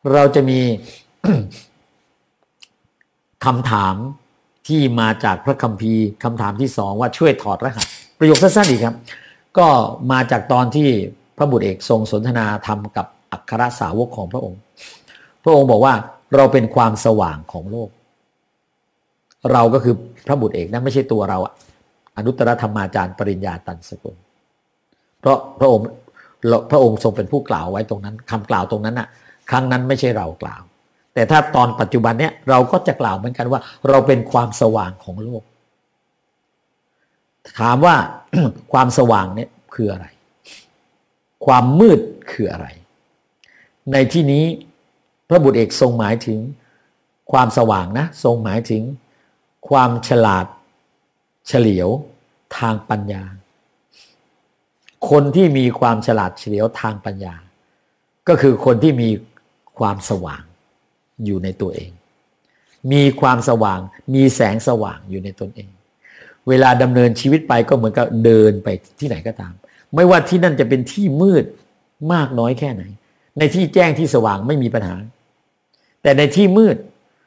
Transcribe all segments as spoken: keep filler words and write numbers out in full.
เราจะมี คำถามที่มาจากพระคัมภีร์คำถามที่สองว่าช่วยถอดรหัสประโยคสั้นๆอีกครับก็มาจากตอนที่พระบุตรเอกทรงสนทนาธรรมกับอัครสาวกของพระองค์พระองค์บอกว่าเราเป็นความสว่างของโลกเราก็คือพระบุตรเอกนะไม่ใช่ตัวเราอนุตตรธรรมาจารย์ปริญญาตันสกุลเพราะพระองค์พระองค์ทรงเป็นผู้กล่าวไว้ตรงนั้นคำกล่าวตรงนั้นน่ะครั้งนั้นไม่ใช่เรากล่าวแต่ถ้าตอนปัจจุบันเนี้ยเราก็จะกล่าวเหมือนกันว่าเราเป็นความสว่างของโลกถามว่า ความสว่างเนี่ยคืออะไรความมืดคืออะไรในที่นี้พระบุตรเอกทรงหมายถึงความสว่างนะทรงหมายถึงความฉลาดเฉลียวทางปัญญาคนที่มีความฉลาดเฉลียวทางปัญญาก็คือคนที่มีความสว่างอยู่ในตัวเองมีความสว่างมีแสงสว่างอยู่ในตนเองเวลาดำเนินชีวิตไปก็เหมือนกับเดินไปที่ไหนก็ตามไม่ว่าที่นั่นจะเป็นที่มืดมากน้อยแค่ไหนในที่แจ้งที่สว่างไม่มีปัญหาแต่ในที่มืด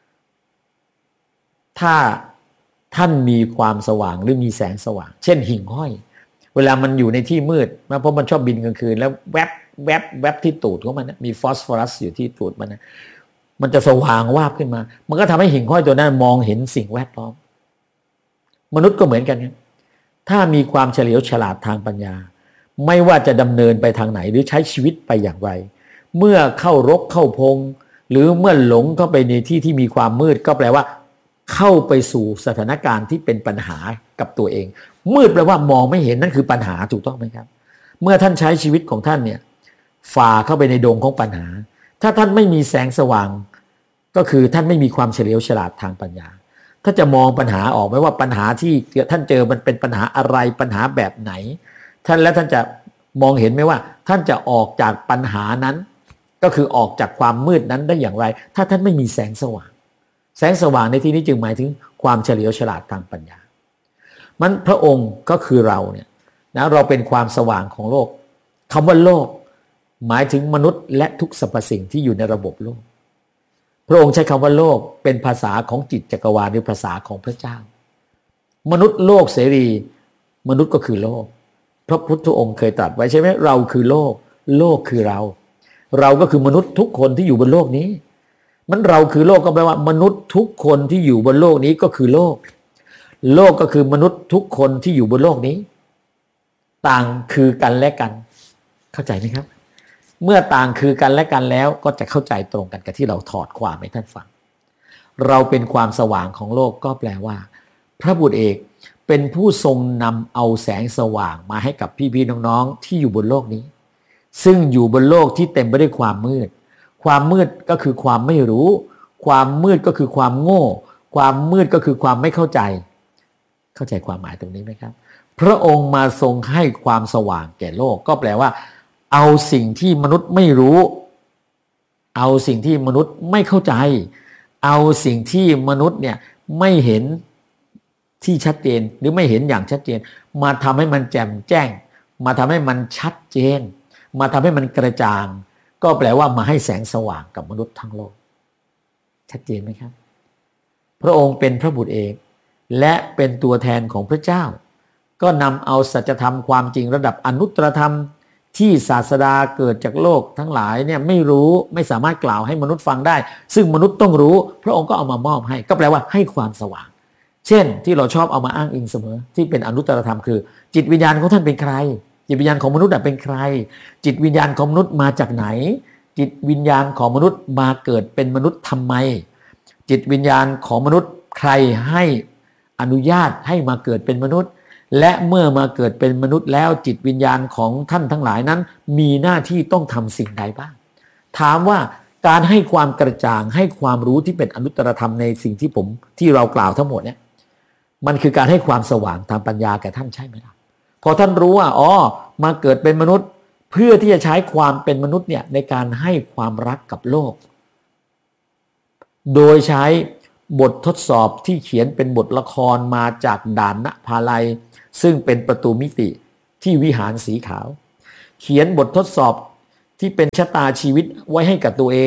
ถ้าท่านมีความสว่างหรือมีแสงสว่างเช่นหิ่งห้อยเวลามันอยู่ในที่มืดนะเพราะมันชอบบินกลางคืนแล้วแวบแวบแวบที่ตูดของมันนะมีฟอสฟอรัสอยู่ที่ตูดมันนะมันจะสว่างวาบขึ้นมามันก็ทำให้หิ่งห้อยตัวนั้นมองเห็นสิ่งแวดล้อมมนุษย์ก็เหมือนกันครับถ้ามีความเฉลียวฉลาดทางปัญญาไม่ว่าจะดำเนินไปทางไหนหรือใช้ชีวิตไปอย่างไรเมื่อเข้ารกเข้าพงหรือเมื่อหลงเข้าไปในที่ที่มีความมืดก็แปลว่าเข้าไปสู่สถานการณ์ที่เป็นปัญหากับตัวเองมืดแปลว่ามองไม่เห็นนั่นคือปัญหาถูกต้องไหมครับเมื่อท่านใช้ชีวิตของท่านเนี่ยฝ่าเข้าไปในดงของปัญหาถ้าท่านไม่มีแสงสว่างก็คือท่านไม่มีความเฉลียวฉลาดทางปัญญาถ้าจะมองปัญหาออกไหมว่าปัญหาที่ท่านเจอมันเป็นปัญหาอะไรปัญหาแบบไหนท่านและท่านจะมองเห็นไหมว่าท่านจะออกจากปัญหานั้นก็คือออกจากความมืดนั้นได้อย่างไรถ้าท่านไม่มีแสงสว่างแสงสว่างในที่นี้จึงหมายถึงความเฉลียวฉลาดทางปัญญามันพระองค์ก็คือเราเนี่ยนะเราเป็นความสว่างของโลกคำว่าโลกหมายถึงมนุษย์และทุกสรรพสิ่งที่อยู่ในระบบโลกพระองค์ใช้คำว่าโลกเป็นภาษาของจิตจักรวาลหรือภาษาของพระเจ้ามนุษย์โลกเสรีมนุษย์ก็คือโลกพระพุทธองค์เคยตรัสไว้ใช่ไหมเราคือโลกโลกคือเราเราก็คือมนุษย์ทุกคนที่อยู่บนโลกนี้มันเราคือโลกก็แปลว่ามนุษย์ทุกคนที่อยู่บนโลกนี้ก็คือโลกโลกก็คือมนุษย์ทุกคนที่อยู่บนโลกนี้ต่างคือกันและกันเข้าใจไหมครับเมื่อต่างคือกันและกันแล้วก็จะเข้าใจตรงกันกับที่เราถอดความให้ท่านฟังเราเป็นความสว่างของโลกก็แปลว่าพระบุตรเอกเป็นผู้ทรงนำเอาแสงสว่างมาให้กับพี่ๆน้องๆที่อยู่บนโลกนี้ซึ่งอยู่บนโลกที่เต็มไปด้วยความมืดความมืดก็คือความไม่รู้ความมืดก็คือความโง่ความมืดก็คือความไม่เข้าใจเข้าใจความหมายตรงนี้ไหมครับพระองค์มาทรงให้ความสว่างแก่โลกก็แปลว่าเอาสิ่งที่มนุษย์ไม่รู้เอาสิ่งที่มนุษย์ไม่เข้าใจเอาสิ่งที่มนุษย์เนี่ยไม่เห็นที่ชัดเจนหรือไม่เห็นอย่างชัดเจนมาทำให้มันแจ่มแจ้งมาทำให้มันชัดเจนมาทำให้มันกระจ่างก็แปลว่ามาให้แสงสว่างกับมนุษย์ทั้งโลกชัดเจนไหมครับพระองค์เป็นพระบุตรเอกและเป็นตัวแทนของพระเจ้าก็นำเอาสัจธรรมความจริงระดับอนุตตรธรรมที่ศาสดาเกิดจากโลกทั้งหลายเนี่ยไม่รู้ไม่สามารถกล่าวให้มนุษย์ฟังได้ซึ่งมนุษย์ต้องรู้พระองค์ก็เอามามอบให้ก็แปลว่าให้ความสว่างเช่นที่เราชอบเอามาอ้างอิงเสมอที่เป็นอนุตตรธรรมคือจิตวิญญาณของท่านเป็นใครจิตวิญญาณของมนุษย์เป็นใครจิตวิญญาณของมนุษย์มาจากไหนจิตวิญญาณของมนุษย์มาเกิดเป็นมนุษย์ทำไมจิตวิญญาณของมนุษย์ใครให้อนุญาตให้มาเกิดเป็นมนุษย์และเมื่อมาเกิดเป็นมนุษย์แล้วจิตวิญญาณของท่านทั้งหลายนั้นมีหน้าที่ต้องทำสิ่งใดบ้างถามว่าการให้ความกระจ่างให้ความรู้ที่เป็นอนุตตรธรรมในสิ่งที่ผมที่เรากล่าวทั้งหมดเนี่ยมันคือการให้ความสว่างทางปัญญาแก่ท่านใช่ไหมล่ะพอท่านรู้ว่าอ๋อมาเกิดเป็นมนุษย์เพื่อที่จะใช้ความเป็นมนุษย์เนี่ยในการให้ความรักกับโลกโดยใช้บททดสอบที่เขียนเป็นบทละครมาจากด่านณภาลัยซึ่งเป็นประตูมิติที่วิหารสีขาวเขียนบททดสอบที่เป็นชะตาชีวิตไว้ให้กับตัวเอง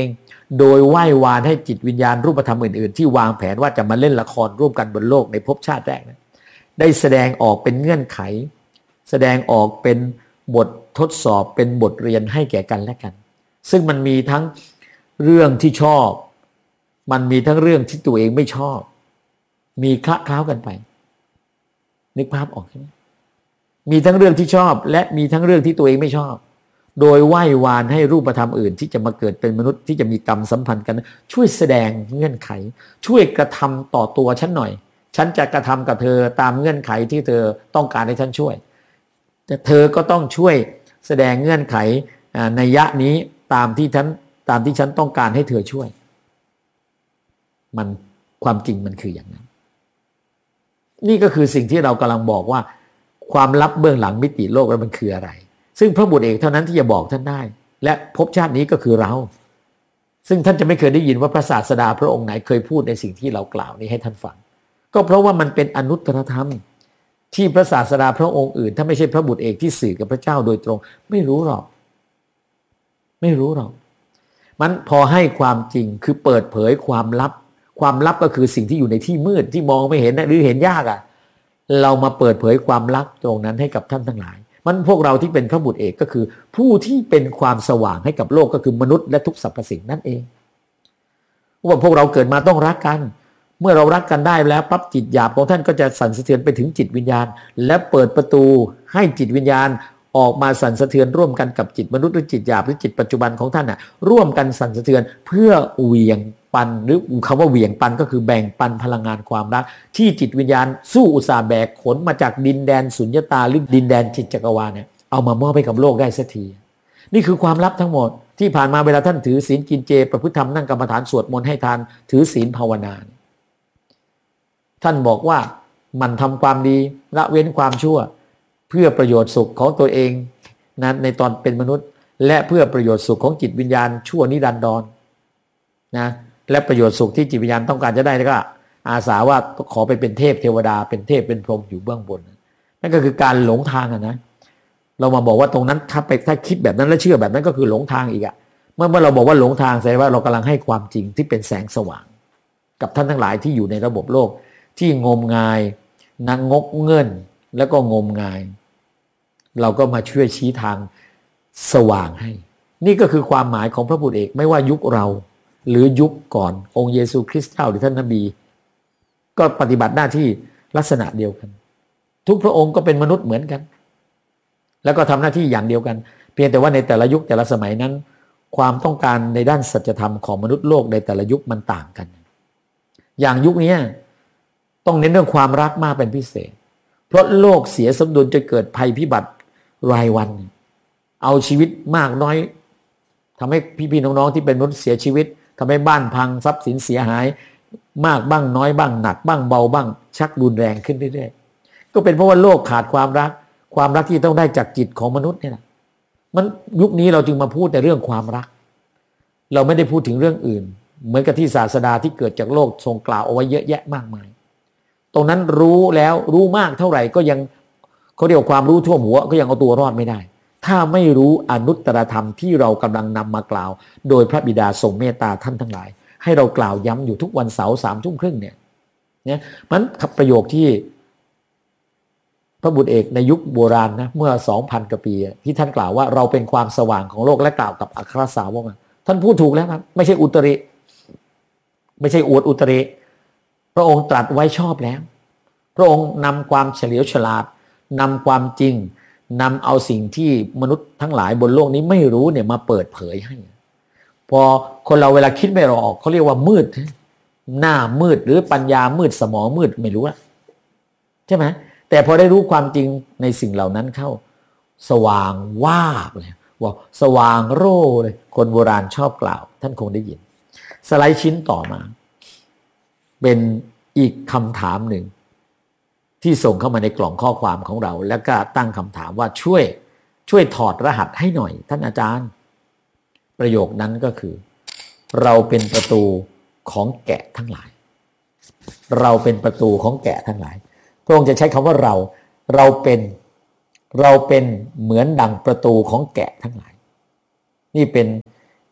โดยไหว้วานให้จิตวิญญาณรูปธรรมอื่นๆที่วางแผนว่าจะมาเล่นละครร่วมกันบนโลกในภพชาติแรกนะได้แสดงออกเป็นเงื่อนไขแสดงออกเป็นบททดสอบเป็นบทเรียนให้แก่กันและกันซึ่งมันมีทั้งเรื่องที่ชอบมันมีทั้งเรื่องที่ตัวเองไม่ชอบมีคละคล้ากันไปนึกภาพออกใช่ไหมมีทั้งเรื่องที่ชอบและมีทั้งเรื่องที่ตัวเองไม่ชอบโดยไหว้วานให้รูปธรรมอื่นที่จะมาเกิดเป็นมนุษย์ที่จะมีกรรมสัมพันธ์กันช่วยแสดงเงื่อนไขช่วยกระทำต่อตัวฉันหน่อยฉันจะกระทำกับเธอตามเงื่อนไขที่เธอต้องการให้ฉันช่วยแต่เธอก็ต้องช่วยแสดงเงื่อนไขในยะนี้ตามที่ฉันตามที่ฉันต้องการให้เธอช่วยมันความจริงมันคืออย่างนั้นนี่ก็คือสิ่งที่เรากำลังบอกว่าความลับเบื้องหลังมิติโลกแล้วมันคืออะไรซึ่งพระบุตรเอกเท่านั้นที่จะบอกท่านได้และภพชาตินี้ก็คือเราซึ่งท่านจะไม่เคยได้ยินว่าพระศาสดาพระองค์ไหนเคยพูดในสิ่งที่เรากล่าวนี้ให้ท่านฟังก็เพราะว่ามันเป็นอนุตตรธรรมที่พระศาสดาพระองค์อื่นถ้าไม่ใช่พระบุตรเอกที่สื่อกับพระเจ้าโดยตรงไม่รู้หรอกไม่รู้หรอกมันพอให้ความจริงคือเปิดเผยความลับความลับก็คือสิ่งที่อยู่ในที่มืดที่มองไม่เห็นหรือเห็นยากอ่ะเรามาเปิดเผยความลับตรงนั้นให้กับท่านทั้งหลายมันพวกเราที่เป็นพระบุตรเอกก็คือผู้ที่เป็นความสว่างให้กับโลกก็คือมนุษย์และทุกสรรพสิ่งนั่นเองว่าพวกเราเกิดมาต้องรักกันเมื่อเรารักกันได้แล้วปั๊บจิตหยาบของท่านก็จะสั่นสะเทือนไปถึงจิตวิญญาณและเปิดประตูให้จิตวิญญาณออกมาสั่นสะเทือนร่วมกันกับจิตมนุษย์หรือจิตหยาบหรือจิตปัจจุบันของท่านน่ะร่วมกันสั่นสะเทือนเพื่อเหวี่ยงปันหรือคำว่าเหวี่ยงปันก็คือแบ่งปันพลังงานความรักที่จิตวิญญาณสู้อุตสาห์แบกขนมาจากดินแดนสุญญตาหรือดินแดนจิตจักรวาลเนี่ยเอามามอบให้กับโลกได้สักทีนี่คือความลับทั้งหมดที่ผ่านมาเวลาท่านถือศีลกินเจประพฤติธรรมนั่งกรรมฐานสวดมนต์ให้ทานถือศีลภาวนาท่านบอกว่ามันทำความดีละเว้นความชั่วเพื่อประโยชน์สุขของตัวเองนั้นในตอนเป็นมนุษย์และเพื่อประโยชน์สุขของจิตวิญญาณชั่วนิรันดรนะและประโยชน์สุขที่จิตวิญญาณต้องการจะได้ก็อาสาว่าขอไปเป็นเทพเทวดาเป็นเทพเป็นพรหมอยู่เบื้องบนนั่นก็คือการหลงทางอ่ะนะเรามาบอกว่าตรงนั้นถ้าไปถ้าคิดแบบนั้นและเชื่อแบบนั้นก็คือหลงทางอีกอ่ะเมื่อเมื่อเราบอกว่าหลงทางแสดงว่าเรากำลังให้ความจริงที่เป็นแสงสว่างกับท่านทั้งหลายที่อยู่ในระบบโลกที่งมงายนางงกเงินแล้วก็งมงายเราก็มาช่วยชี้ทางสว่างให้นี่ก็คือความหมายของพระบุตรเอกไม่ว่ายุคเราหรือยุคก่อนองค์เยซูคริสต์เจ้าหรือท่านนบีก็ปฏิบัติหน้าที่ลักษณะเดียวกันทุกพระองค์ก็เป็นมนุษย์เหมือนกันแล้วก็ทำหน้าที่อย่างเดียวกันเพียงแต่ว่าในแต่ละยุคแต่ละสมัยนั้นความต้องการในด้านสัจธรรมของมนุษย์โลกในแต่ละยุคมันต่างกันอย่างยุคนี้ต้องเน้นเรื่องความรักมากเป็นพิเศษเพราะโลกเสียสมดุลจะเกิดภัยพิบัติรายวันเอาชีวิตมากน้อยทำให้พี่ๆน้องๆที่เป็นมนุษย์เสียชีวิตทำให้บ้านพังทรัพย์สินเสียหายมากบ้างน้อยบ้างหนักบ้างเบาบ้างชักรุนแรงขึ้นเรื่อยๆก็เป็นเพราะว่าโลกขาดความรักความรักที่ต้องได้จากจิตของมนุษย์นี่แหละมันยุคนี้เราจึงมาพูดแต่เรื่องความรักเราไม่ได้พูดถึงเรื่องอื่นเหมือนกับที่ศาสดาที่เกิดจากโลกทรงกล่าวเอาไว้เยอะแยะมากมายตรงนั้นรู้แล้วรู้มากเท่าไหร่ก็ยังเขาเรียกความรู้ท่วมหัวก็ยังเอาตัวรอดไม่ได้ถ้าไม่รู้อนุตตรธรรมที่เรากำลังนำมากล่าวโดยพระบิดาทรงเมตตาท่านทั้งหลายให้เรากล่าวย้ำอยู่ทุกวันเสาร์สามทุ่มครึ่งเนี่ยเนี่ยมันประโยคที่พระบุตรเอกในยุคโบราณนะเมื่อ สองพัน กว่าปีที่ท่านกล่าวว่าเราเป็นความสว่างของโลกและกล่าวกับอัครสาวกท่านพูดถูกแล้วครับไม่ใช่อุตริไม่ใช่อวดอุตริพระองค์ตรัสไว้ชอบแล้วพระองค์นำความเฉลียวฉลาดนำความจริงนำเอาสิ่งที่มนุษย์ทั้งหลายบนโลกนี้ไม่รู้เนี่ยมาเปิดเผยให้พอคนเราเวลาคิดไม่ออกเขาเรียกว่ามืดหน้ามืดหรือปัญญามืดสมองมืดไม่รู้อะใช่ไหมแต่พอได้รู้ความจริงในสิ่งเหล่านั้นเข้าสว่างว่าบเลยว่าสว่างโร่เลยคนโบราณชอบกล่าวท่านคงได้ยินสไลด์ชิ้นต่อมาเป็นอีกคำถามหนึ่งที่ส่งเข้ามาในกล่องข้อความของเราแล้วก็ตั้งคำถามว่าช่วยช่วยถอดรหัสให้หน่อยท่านอาจารย์ประโยคนั้นก็คือเราเป็นประตูของแกะทั้งหลายเราเป็นประตูของแกะทั้งหลายพระองค์จะใช้คำว่าเราเราเป็นเราเป็นเหมือนดั่งประตูของแกะทั้งหลายนี่เป็น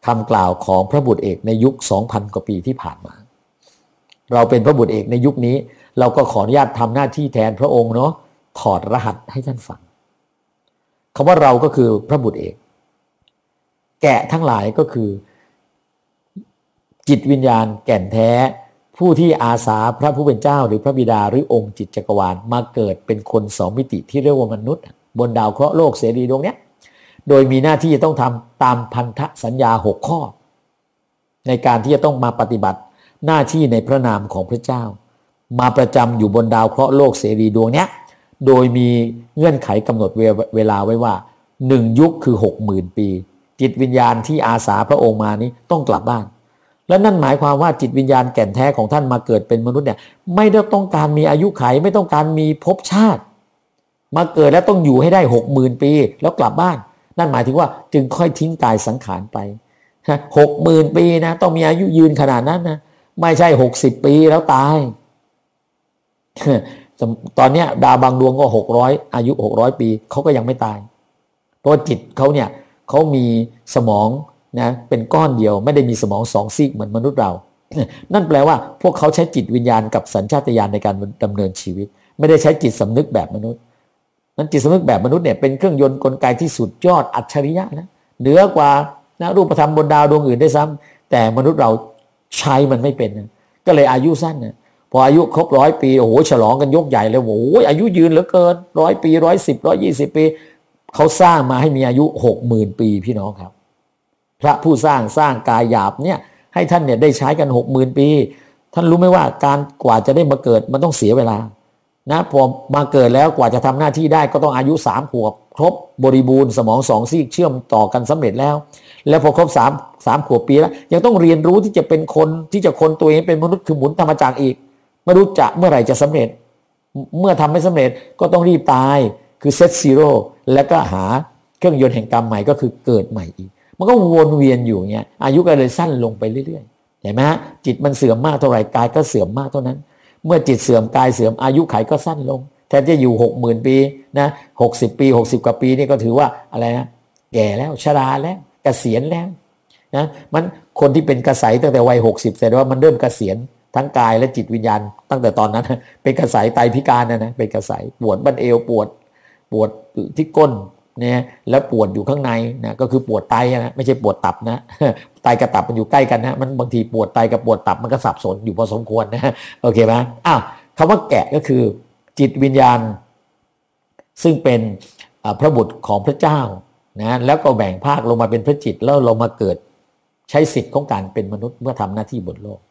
คำกล่าวของพระบุตรเอกในยุค สองพัน กว่าปีที่ผ่านมาเราเป็นพระบุตรเอกในยุคนี้เราก็ขออนุญาตทำหน้าที่แทนพระองค์เนาะถอดรหัสให้ท่านฟังคำว่าเราก็คือพระบุตรเอกแกะทั้งหลายก็คือจิตวิญญาณแก่นแท้ผู้ที่อาสาพระผู้เป็นเจ้าหรือพระบิดาหรือองค์จิตจักรวาลมาเกิดเป็นคนสองมิติที่เรียกว่ามนุษย์บนดาวเคราะห์โลกเสรีดวงนี้โดยมีหน้าที่จะต้องทำตามพันธสัญญาหกข้อในการที่จะต้องมาปฏิบัติหน้าที่ในพระนามของพระเจ้ามาประจำอยู่บนดาวเคราะห์โลกเสรีดวงนี้โดยมีเงื่อนไขกำหนดเวลาไว้ว่าหนึ่งยุคคือ หกหมื่น ปีจิตวิญญาณที่อาสาพระองค์มานี้ต้องกลับบ้านและนั่นหมายความว่าจิตวิญญาณแก่นแท้ของท่านมาเกิดเป็นมนุษย์เนี่ยไม่ได้ต้องการมีอายุขัยไม่ต้องการมีภพชาติมาเกิดแล้วต้องอยู่ให้ได้ หกหมื่น ปีแล้วกลับบ้านนั่นหมายถึงว่าจึงค่อยทิ้งกายสังขารไป หกหมื่น ปีนะต้องมีอายุยืนขนาดนั้นนะไม่ใช่หกสิบปีแล้วตายตอนนี้ดาวบางดวงก็หกร้อยอายุหกร้อยปีเขาก็ยังไม่ตายเพราะจิตเขาเนี่ยเขามีสมองนะเป็นก้อนเดียวไม่ได้มีสมองสองซีกเหมือนมนุษย์เรานั่นแปลว่าพวกเขาใช้จิตวิญญาณกับสัญชาตญาณในการดำเนินชีวิตไม่ได้ใช้จิตสำนึกแบบมนุษย์นั้นจิตสำนึกแบบมนุษย์เนี่ยเป็นเครื่องยนต์กลไกที่สุดยอดอัจฉริยะนะเหนือกว่านะรูปธรรมบนดาวดวงอื่นได้ซ้ำแต่มนุษย์เราใช้มันไม่เป็นนะก็เลยอายุสั้นนะพออายุครบร้อยปีโอ้โหฉลองกันยกใหญ่เลยโอ้โหอายุยืนเหลือเกินร้อยปีร้อยสิบร้อยยี่สิบปีเขาสร้างมาให้มีอายุหกหมื่นปีพี่น้องครับพระผู้สร้างสร้างกายหยาบเนี่ยให้ท่านเนี่ยได้ใช้กันหกหมื่นปีท่านรู้ไหมว่าการกว่าจะได้มาเกิดมันต้องเสียเวลานะพอมาเกิดแล้วกว่าจะทำหน้าที่ได้ก็ต้องอายุสามขวบครบบริบูรณ์สมองสองซีกเชื่อมต่อกันสำเร็จแล้วแล้วพอครบสามสามขวบปีแล้วยังต้องเรียนรู้ที่จะเป็นคนที่จะคนตัวเองเป็นมนุษย์คือหมุนธรรมจักรอีกไม่รู้จะเมื่อไหร่จะสำเร็จเมื่อทำไม่สำเร็จก็ต้องรีบตายคือเซตซีโร่แล้วก็หาเครื่องยนต์แห่งกรรมใหม่ก็คือเกิดใหม่อีกมันก็วนเวียนอยู่อย่างเงี้ยอายุก็เลยสั้นลงไปเรื่อยๆเห็นไหมฮะจิตมันเสื่อมมากเท่าไหร่กายก็เสื่อมมากเท่านั้นเมื่อจิตเสื่อมกายเสื่อมอายุไขก็สั้นลงแทนจะอยู่หกหมื่นปีนะหกสิบปีหกสิบกว่าปีนี่ก็ถือว่าอะไรนะแก่แล้วชราแล้วเกษียณแล้วนะมันคนที่เป็นกระสายตั้งแต่วัยหกสิบแสดงว่ามันเริ่มเกษียณทั้งกายและจิตวิญญาณตั้งแต่ตอนนั้นเป็นกระสายไตพิการนะนะเป็นกระสายปวดบั้นเอวปวดปวดที่ก้นเนี่ยแล้วปวดอยู่ข้างในนะก็คือปวดไตนะไม่ใช่ปวดตับนะไตกับตับมันอยู่ใกล้กันนะมันบางทีปวดไตกับปวดตับมันก็สับสนอยู่พอสมควรนะโอเคไหมอ้าวคำว่าแกะก็คือจิตวิญญาณซึ่งเป็นพระบุตรของพระเจ้านะแล้วก็แบ่งภาคลงมาเป็นพระจิตแล้วลงมาเกิดใช้สิทธิ์ของการเป็นมนุษย์เมื่อทำหน้าที่บนโลก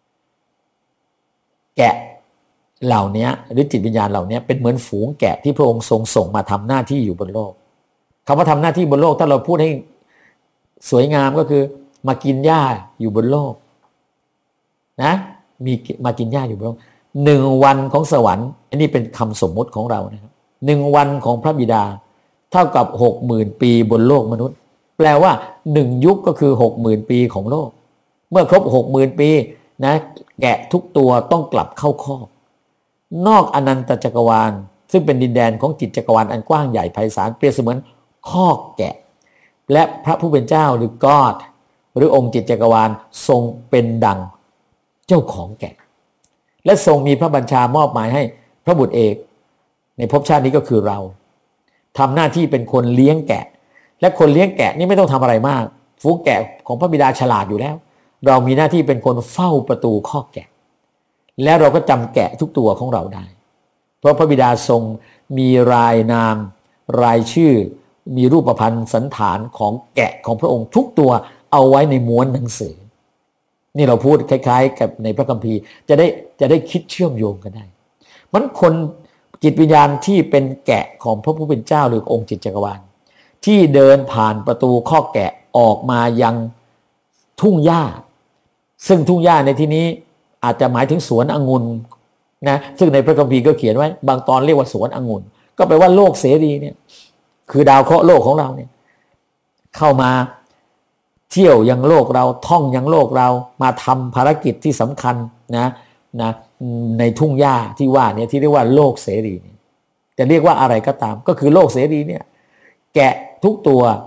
แกะเหล่านี้หรือจิตวิญญาณเหล่านี้เป็นเหมือนฝูงแกะที่พระองค์ทรงส่งมาทำหน้าที่อยู่บนโลกคำว่าทำหน้าที่บนโลกถ้าเราพูดให้สวยงามก็คือมากินหญ้าอยู่บนโลกนะมีมากินหญ้าอยู่บนโลกหนึ่งวันของสวรรค์อันนี้เป็นคำสมมติของเรานะครับหนึ่งวันของพระบิดาเท่ากับหกหมื่นปีบนโลกมนุษย์แปลว่าหนึ่งยุคก็คือหกหมื่นปีของโลกเมื่อครบหกหมื่นปีนะแกะทุกตัวต้องกลับเข้าคอกนอกอนันตจักรวาลซึ่งเป็นดินแดนของจิตจักรวาลอันกว้างใหญ่ไพศาลเปรียบเสมือนคอกแกะและพระผู้เป็นเจ้าหรือ God หรือองค์จิตจักรวาลทรงเป็นดังเจ้าของแกะและทรงมีพระบัญชามอบหมายให้พระบุตรเอกในภพชาตินี้ก็คือเราทำหน้าที่เป็นคนเลี้ยงแกะและคนเลี้ยงแกะนี่ไม่ต้องทำอะไรมากฝูงแกะของพระบิดาฉลาดอยู่แล้วเรามีหน้าที่เป็นคนเฝ้าประตูคอกแกะแล้วเราก็จำแกะทุกตัวของเราได้เพราะพระบิดาทรงมีรายนามรายชื่อมีรูปพรรณสันฐานของแกะของพระองค์ทุกตัวเอาไว้ในม้วนหนังสือนี่เราพูดคล้ายๆกับในพระคัมภีร์จะได้จะได้คิดเชื่อมโยงกันได้มันคนจิตวิญญาณที่เป็นแกะของพระผู้เป็นเจ้าหรือองค์จิตจักรวาลที่เดินผ่านประตูข้อแกะออกมายังทุ่งหญ้าซึ่งทุ่งหญ้าในที่นี้อาจจะหมายถึงสวนองุ่นนะซึ่งในพระคัมภีร์ก็เขียนไว้บางตอนเรียกว่าสวนองุ่นก็แปลว่าโลกเสรีเนี่ยคือดาวเคราะห์โลกของเราเนี่ยเข้ามาเที่ยวยังโลกเราท่องยังโลกเรามาทำภารกิจที่สำคัญนะนะในทุ่งหญ้าที่ว่าเนี่ยที่เรียกว่าโลกเสรีจะเรียกว่าอะไรก็ตามก็คือโลกเสรีเนี่ยแกะทุกตัว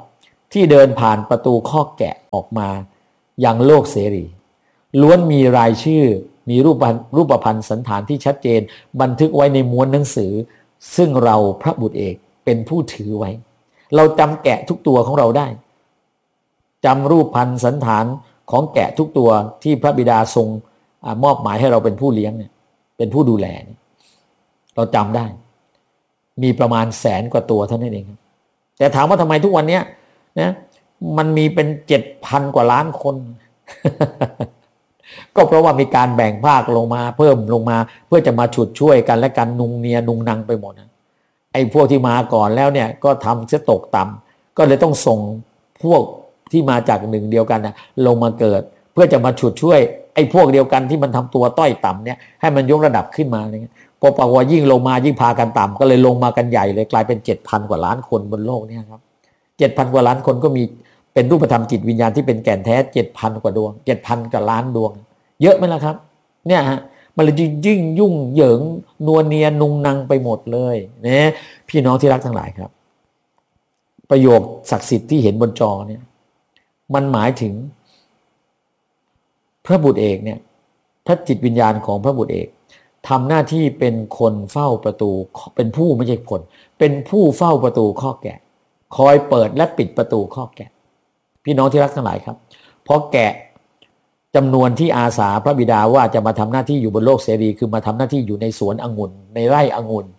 ที่เดินผ่านประตูคอกแกะออกมายังโลกเสรีล้วนมีรายชื่อมีรูปรูปพรรณสันฐานที่ชัดเจนบันทึกไว้ในม้วนหนังสือซึ่งเราพระบุตรเอกเป็นผู้ถือไว้เราจำแกะทุกตัวของเราได้จำรูปพรรณสันฐานของแกะทุกตัวที่พระบิดาทรงมอบหมายให้เราเป็นผู้เลี้ยงเนี่ยเป็นผู้ดูแลเราจำได้มีประมาณแสนกว่าตัวเท่านั้นเองแต่ถามว่าทำไมทุกวันนี้นะมันมีเป็นเจ็ดพันกว่าล้านคน ก็เพราะว่ามีการแบ่งภาคลงมาเพิ่มลงมาเพื่อจะมาฉุดช่วยกันและกันนุงเนียนุงนังไปหมดนะไอ้พวกที่มาก่อนแล้วเนี่ยก็ทำเสียตกต่ำก็เลยต้องส่งพวกที่มาจากหนึ่งเดียวกันนะลงมาเกิดเพื่อจะมาฉุดช่วยไอ้พวกเดียวกันที่มันทำตัวต้อยต่ำเนี่ยให้มันยกระดับขึ้นมาอะไรเงี้ยพอปากว่ายิ่งลงมายิ่งพากันต่ำก็เลยลงมากันใหญ่เลยกลายเป็นเจ็ดพันกว่าล้านคนบนโลกเนี่ยครับเจ็ดพันกว่าล้านคนก็มีเป็นรูปธรรมจิตวิญญาณที่เป็นแก่นแท้เจ็ดพันกว่าดวงเจ็ดพันกว่าล้านดวงเยอะไหมล่ะครับเนี่ยฮะมันเลยยิ่งยุ่งเหยิงนัวเนียนุงนังไปหมดเลยนะพี่น้องที่รักทั้งหลายครับประโยคศักดิ์สิทธิ์ที่เห็นบนจอเนี่ยมันหมายถึงพระบุตรเอกเนี่ยพระจิตวิญญาณของพระบุตรเอกทำหน้าที่เป็นคนเฝ้าประตูเป็นผู้ไม่ใช่คนเป็นผู้เฝ้าประตูข้อแกะคอยเปิดและปิดประตูข้อแกะพี่น้องที่รักทั้งหลายครับเพราะแกะจำนวนที่อาสาพระบิดาว่าจะมาทำหน้าที่อยู่บนโลกเสรีคือมาทำหน้าที่อยู่ในสวนองุ่นในไร่องุ่น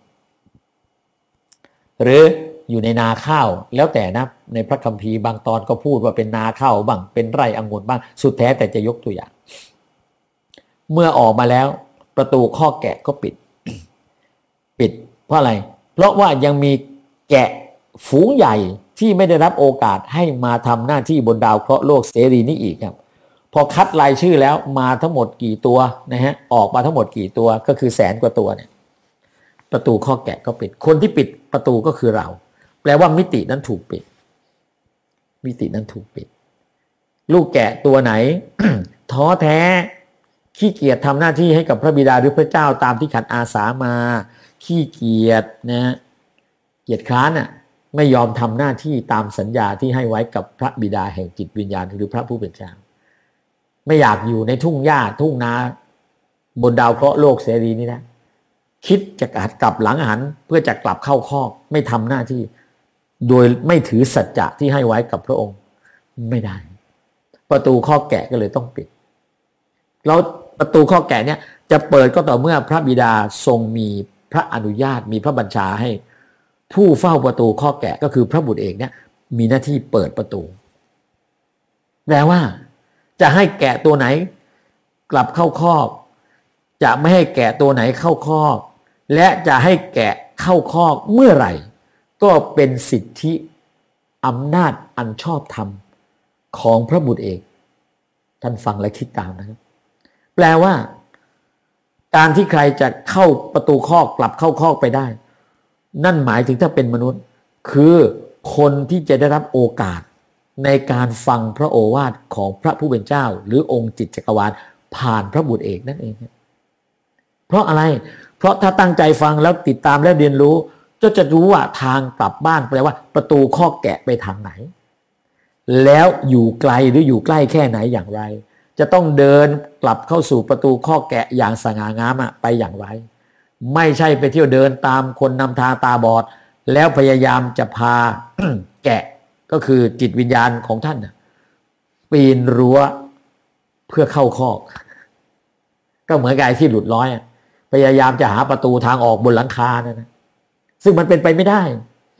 หรืออยู่ในนาข้าวแล้วแต่นะในพระคัมภีร์บางตอนก็พูดว่าเป็นนาข้าวบ้างเป็นไร่องุ่นบ้างสุดแท้แต่จะยกตัวอย่างเมื่อออกมาแล้วประตูข้อแกะก็ปิดปิดเพราะอะไรเพราะว่ายังมีแกะฝูงใหญ่ที่ไม่ได้รับโอกาสให้มาทำหน้าที่บนดาวเคราะห์โลกเสรีนี้อีกครับพอคัดรายชื่อแล้วมาทั้งหมดกี่ตัวนะฮะออกมาทั้งหมดกี่ตัวก็คือแสนกว่าตัวเนี่ยประตูข้อแกะก็ปิดคนที่ปิดประตูก็คือเราแปลว่ามิตินั้นถูกปิดมิตินั้นถูกปิดลูกแกะตัวไหน ท้อแท้ขี้เกียจทำหน้าที่ให้กับพระบิดาหรือพระเจ้าตามที่ขันอาสามาขี้เกียจนะเกียจคร้านอ่ะไม่ยอมทำหน้าที่ตามสัญญาที่ให้ไว้กับพระบิดาแห่งจิตวิญญาณหรือพระผู้เป็นเจ้าไม่อยากอยู่ในทุ่งหญ้าทุ่งนาบนดาวเคราะห์โลกเสรีนี้นะคิดจะกลับหลังหันเพื่อจะกลับเข้าคอกไม่ทำหน้าที่โดยไม่ถือสัจจะที่ให้ไว้กับพระองค์ไม่ได้ประตูข้อแกะก็เลยต้องปิดแล้วประตูข้อแกะเนี่ยจะเปิดก็ต่อเมื่อพระบิดาทรงมีพระอนุญาตมีพระบัญชาให้ผู้เฝ้าประตูข้อแกะก็คือพระบุตรเอกเนี่ยมีหน้าที่เปิดประตูแปลว่าจะให้แกะตัวไหนกลับเข้าคอกจะไม่ให้แกะตัวไหนเข้าคอกและจะให้แกะเข้าคอกเมื่อไหร่ก็เป็นสิทธิอำนาจอันชอบธรรมของพระบุตรเอกท่านฟังและคิดตามนะครับแปลว่าการที่ใครจะเข้าประตูคอกกลับเข้าคอกไปได้นั่นหมายถึงถ้าเป็นมนุษย์คือคนที่จะได้รับโอกาสในการฟังพระโอวาทของพระผู้เป็นเจ้าหรือองค์จิตจักรวาลผ่านพระบุตรเอกนั่นเองเพราะอะไรเพราะถ้าตั้งใจฟังแล้วติดตามและเรียนรู้ก็จะรู้ว่าทางกลับบ้านแปลว่าประตูคอกแกะไปทางไหนแล้วอยู่ไกลหรืออยู่ใกล้แค่ไหนอย่างไรจะต้องเดินกลับเข้าสู่ประตูคอกแกะอย่างสง่างามอะไปอย่างไรไม่ใช่ไปเที่ยวเดินตามคนนำทางตาบอดแล้วพยายามจะพา แกะก็คือจิตวิญญาณของท่านปีนรั้วเพื่อเข้าคอกก็เหมือนกับไอ้ที่หลุดร้อยพยายามจะหาประตูทางออกบนหลังคานะนะซึ่งมันเป็นไปไม่ได้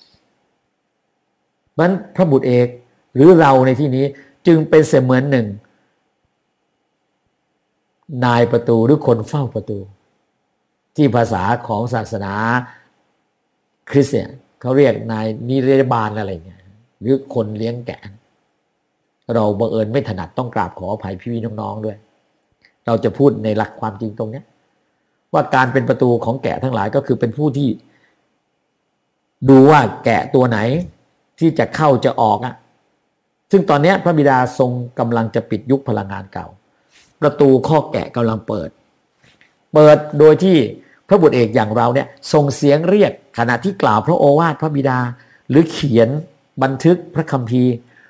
มันพระบุตรเอกหรือเราในที่นี้จึงเป็นเสมือนหนึ่งนายประตูหรือคนเฝ้าประตูที่ภาษาของศาสนาคริสเตียนเขาเรียกนายนิรบาลอะไรเงี้ยหรือคนเลี้ยงแกะเราบังเอิญไม่ถนัดต้องกราบขออภัยพี่ๆน้องๆด้วยเราจะพูดในหลักความจริงตรงนี้ว่าการเป็นประตูของแกะทั้งหลายก็คือเป็นผู้ที่ดูว่าแกะตัวไหนที่จะเข้าจะออกอ่ะซึ่งตอนนี้พระบิดาทรงกำลังจะปิดยุคพลังงานเก่าประตูข้อแกะกำลังเปิดเปิดโดยที่พระบุตรเอกอย่างเราเนี่ยส่งเสียงเรียกขณะที่กล่าวพระโอวาทพระบิดาหรือเขียนบันทึกพระคัมภีร์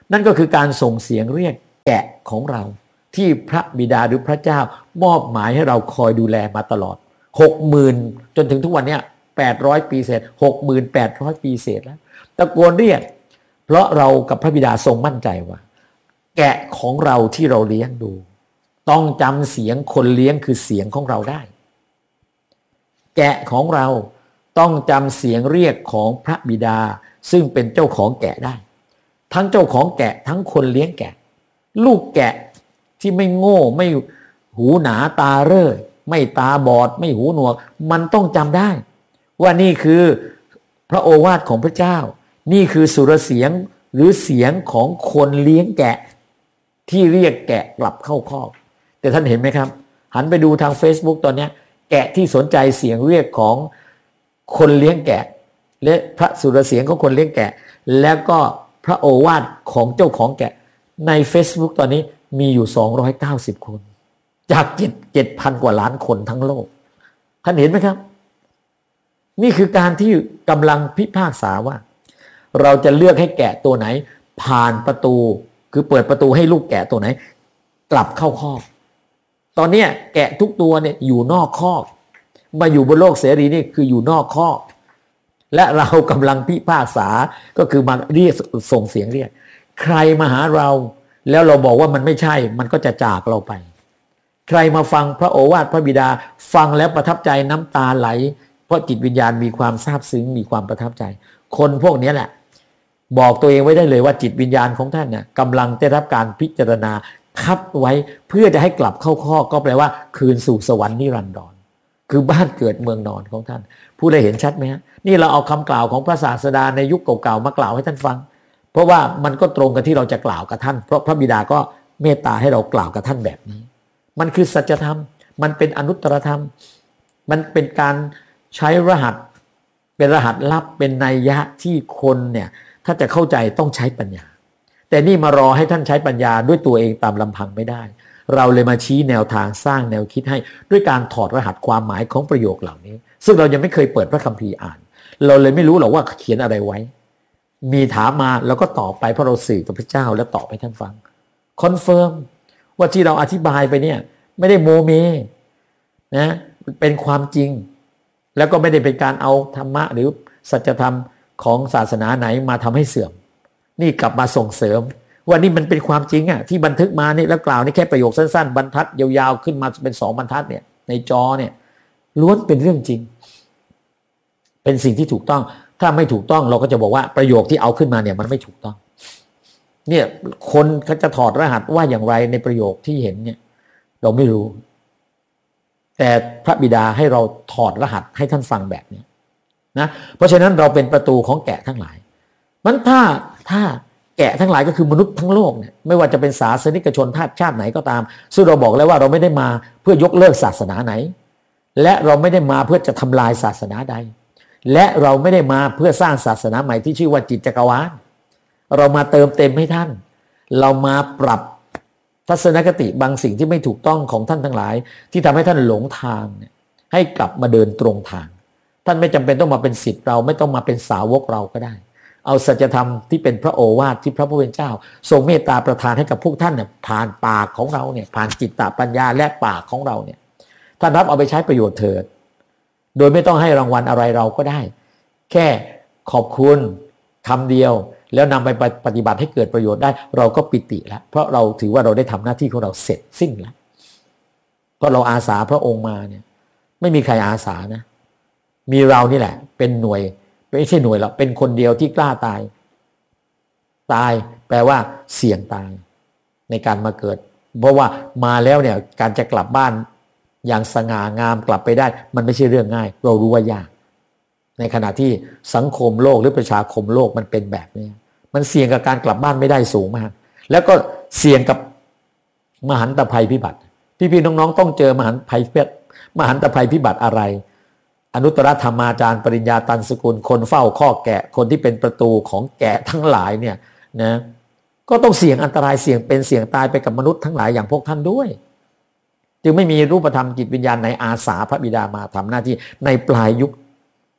นั่นก็คือการส่งเสียงเรียกแกะของเราที่พระบิดาหรือพระเจ้ามอบหมายให้เราคอยดูแลมาตลอดหกหมื่นจนถึงทุกวันนี้แปดร้อยปีเศษหกหมื่นแปดร้อยปีเศษแล้วตะโกนเรียกเพราะเรากับพระบิดาทรงมั่นใจว่าแกะของเราที่เราเลี้ยงดูต้องจำเสียงคนเลี้ยงคือเสียงของเราได้แกะของเราต้องจำเสียงเรียกของพระบิดาซึ่งเป็นเจ้าของแกะได้ทั้งเจ้าของแกะทั้งคนเลี้ยงแกะลูกแกะที่ไม่โง่ไม่หูหนาตาเร่อไม่ตาบอดไม่หูหนวกมันต้องจำได้ว่านี่คือพระโอวาทของพระเจ้านี่คือสุรเสียงหรือเสียงของคนเลี้ยงแกะที่เรียกแกะกลับเข้าคอกแต่ท่านเห็นไหมครับหันไปดูทาง Facebook ตอนนี้แกะที่สนใจเสียงเรียกของคนเลี้ยงแกะและพระสุรเสียงของคนเลี้ยงแกะแล้วก็พระโอวาทของเจ้าของแกะใน Facebook ตอนนี้มีอยู่สองร้อยเก้าสิบคนจากเจ็ดพันกว่าล้านคนทั้งโลกท่านเห็นไหมครับนี่คือการที่กำลังพิพากษาว่าเราจะเลือกให้แกะตัวไหนผ่านประตูคือเปิดประตูให้ลูกแกะตัวไหนกลับเข้าคอกตอนนี้แกะทุกตัวเนี่ยอยู่นอกคอกมาอยู่บนโลกเสรีนี่คืออยู่นอกคอกและเรากำลังพิพากษาก็คือมาเรียกส่งเสียงเรียกใครมาหาเราแล้วเราบอกว่ามันไม่ใช่มันก็จะจากเราไปใครมาฟังพระโอวาทพระบิดาฟังแล้วประทับใจน้ำตาไหลเพราะจิตวิญญาณมีความซาบซึ้งมีความประทับใจคนพวกนี้แหละบอกตัวเองไว้ได้เลยว่าจิตวิญญาณของท่านเนี่ยกำลังได้รับการพิจารณาคัดไว้เพื่อจะให้กลับเข้าคอกก็แปลว่าคืนสู่สวรรค์นิรันดรคือบ้านเกิดเมืองนอนของท่านผู้ใดเห็นชัดไหมฮะนี่เราเอาคำกล่าวของพระศาสดาในยุคเก่าๆมากล่าวให้ท่านฟังเพราะว่ามันก็ตรงกับที่เราจะกล่าวกับท่านเพราะพระบิดาก็เมตตาให้เรากล่าวกับท่านแบบนี้มันคือสัจธรรมมันเป็นอนุตตรธรรมมันเป็นการใช้รหัสเป็นรหัสลับเป็นนัยยะที่คนเนี่ยถ้าจะเข้าใจต้องใช้ปัญญาแต่นี่มารอให้ท่านใช้ปัญญาด้วยตัวเองตามลำพังไม่ได้เราเลยมาชี้แนวทางสร้างแนวคิดให้ด้วยการถอดรหัสความหมายของประโยคเหล่านี้ซึ่งเรายังไม่เคยเปิดพระคัมภีร์อ่านเราเลยไม่รู้หรอกว่าเขียนอะไรไว้มีถามมาแล้วก็ตอบไปเพราะเราสื่อกับพระเจ้าแล้วตอบให้ท่านฟังคอนเฟิร์มว่าที่เราอธิบายไปเนี่ยไม่ได้โมเมนะเป็นความจริงแล้วก็ไม่ได้เป็นการเอาธรรมะหรือสัจธรรมของศาสนาไหนมาทำให้เสื่อมนี่กลับมาส่งเสริมว่านี่มันเป็นความจริงอ่ะที่บันทึกมานี่แล้วกล่าวนี่แค่ประโยคสั้นๆบรรทัดยาวๆขึ้นมาเป็นสองบรรทัดเนี่ยในจอเนี่ยล้วนเป็นเรื่องจริงเป็นสิ่งที่ถูกต้องถ้าไม่ถูกต้องเราก็จะบอกว่าประโยคที่เอาขึ้นมาเนี่ยมันไม่ถูกต้องเนี่ยคนเขาจะถอดรหัสว่าอย่างไรในประโยคที่เห็นเนี่ยเราไม่รู้แต่พระบิดาให้เราถอดรหัสให้ท่านฟังแบบนี้นะเพราะฉะนั้นเราเป็นประตูของแกะทั้งหลายมันถ้าถ้าแกะทั้งหลายก็คือมนุษย์ทั้งโลกเนี่ยไม่ว่าจะเป็นศาสนิกชนชาติชาติไหนก็ตามซึ่งเราบอกแล้วว่าเราไม่ได้มาเพื่อยกเลิกศาสนาไหนและเราไม่ได้มาเพื่อจะทำลายศาสนาใดและเราไม่ได้มาเพื่อสร้างศาสนาใหม่ที่ชื่อว่าจิตจักรวาลเรามาเติมเต็มให้ท่านเรามาปรับทัศนคติบางสิ่งที่ไม่ถูกต้องของท่านทั้งหลายที่ทำให้ท่านหลงทางเนี่ยให้กลับมาเดินตรงทางท่านไม่จำเป็นต้องมาเป็นศิษย์เราไม่ต้องมาเป็นสาวกเราก็ได้เอาสัจธรรมที่เป็นพระโอวาทที่พระผู้เป็นเจ้าทรงเมตตาประทานให้กับพวกท่านเนี่ยผ่านปากของเราเนี่ยผ่านจิตตปัญญาและปากของเราเนี่ยท่านรับเอาไปใช้ประโยชน์เถิดโดยไม่ต้องให้รางวัลอะไรเราก็ได้แค่ขอบคุณคำเดียวแล้วนำไปปฏิบัติให้เกิดประโยชน์ได้เราก็ปิติแล้วเพราะเราถือว่าเราได้ทำหน้าที่ของเราเสร็จสิ้นแล้วเพราะเราอาสาพระองค์มาเนี่ยไม่มีใครอาสานะมีเรานี่แหละเป็นหน่วยไม่ใช่หน่วยหรอกเป็นคนเดียวที่กล้าตายตายแปลว่าเสี่ยงตายในการมาเกิดเพราะว่ามาแล้วเนี่ยการจะกลับบ้านอย่างสง่างามกลับไปได้มันไม่ใช่เรื่องง่ายเรารู้ว่ายากในขณะที่สังคมโลกหรือประชาคมโลกมันเป็นแบบนี้มันเสี่ยงกับการกลับบ้านไม่ได้สูงมากแล้วก็เสี่ยงกับมหันตภัยพิบัติพี่ๆน้องๆต้องเจอมหันตภัยพิบัติมหันตภัยพิบัติอะไรอนุตตรธรรมาจารย์ปริญญาตันสกุลคนเฝ้าข้อแกะคนที่เป็นประตูของแกะทั้งหลายเนี่ยนะก็ต้องเสี่ยงอันตรายเสี่ยงเป็นเสี่ยงตายไปกับมนุษย์ทั้งหลายอย่างพวกท่านด้วยจึงไม่มีรูปธรรมจิตวิญญาณไหนอาสาพระบิดามาทำหน้าที่ในปลายยุค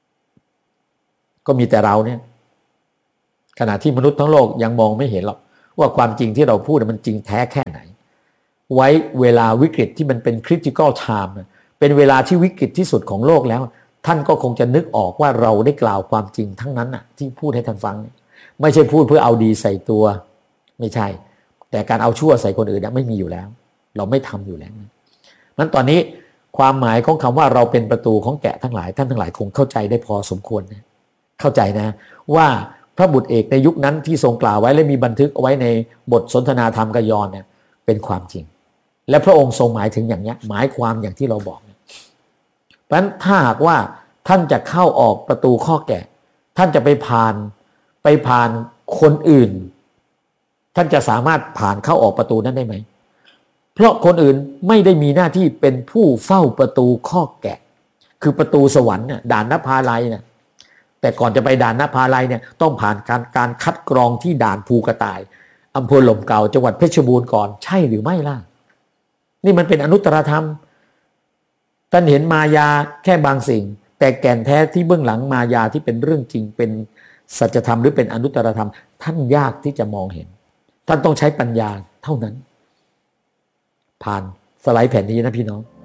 ก็มีแต่เราเนี่ยขณะที่มนุษย์ทั้งโลกยังมองไม่เห็นหรอกว่าความจริงที่เราพูดมันจริงแท้แค่ไหนไว้เวลาวิกฤตที่มันเป็น critical time เป็นเวลาที่วิกฤตที่สุดของโลกแล้วท่านก็คงจะนึกออกว่าเราได้กล่าวความจริงทั้งนั้นน่ะที่พูดให้ท่านฟังไม่ใช่พูดเพื่อเอาดีใส่ตัวไม่ใช่แต่การเอาชั่วใส่คนอื่นไม่มีอยู่แล้วเราไม่ทำอยู่แล้วนั้นตอนนี้ความหมายของคำว่าเราเป็นประตูของแกะทั้งหลายท่านทั้งหลายคงเข้าใจได้พอสมควรนะเข้าใจนะว่าพระบุตรเอกในยุคนั้นที่ทรงกล่าวไว้และมีบันทึกเอาไว้ในบทสนทนาธรรมกยอนเนี่ยเป็นความจริงและพระองค์ทรงหมายถึงอย่างนี้หมายความอย่างที่เราบอกเพราะฉะนั้นถ้าหากว่าท่านจะเข้าออกประตูข้อแกะท่านจะไปผ่านไปผ่านคนอื่นท่านจะสามารถผ่านเข้าออกประตูนั้นได้ไหมเพราะคนอื่นไม่ได้มีหน้าที่เป็นผู้เฝ้าประตูข้อแกะคือประตูสวรรค์เนี่ยด่านนภาลัยเนี่ยแต่ก่อนจะไปด่านนภาลัยเนี่ยต้องผ่านการการคัดกรองที่ด่านภูกระต่ายอำเภอหล่มเก่าจังหวัดเพชรบูรณ์ก่อนใช่หรือไม่ล่ะนี่มันเป็นอนุตตรธรรมท่านเห็นมายาแค่บางสิ่งแต่แก่นแท้ที่เบื้องหลังมายาที่เป็นเรื่องจริงเป็นสัจธรรมหรือเป็นอนุตตรธรรมท่านยากที่จะมองเห็นท่านต้องใช้ปัญญาเท่านั้นผ่านสไลด์แผ่นนี้นะพี่น้อง